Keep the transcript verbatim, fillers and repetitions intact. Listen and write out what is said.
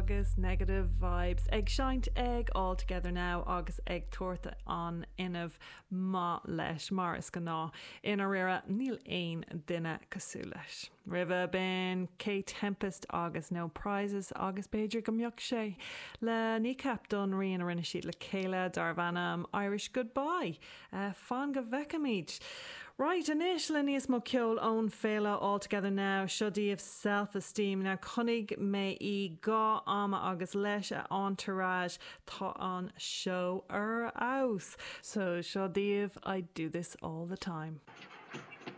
agus negative vibes ag seint ag all together now agus ag tuairta an inmh má leis mar is go ná ina rira níl aon duine cosú leis. Ribh ben Kate Tempest agus no prizes agus Beidir go mbeadh sé le kneecap don rion a rinne siad le céile darvanam Irish Goodbye uh, fan go bhecamid. Right, inis le níos mo ceol ón féile all together now siodíomh self-esteem na conig mé I gá ama agus leis a entourage tá an show ar aus. So siodíomh, I do this all the time.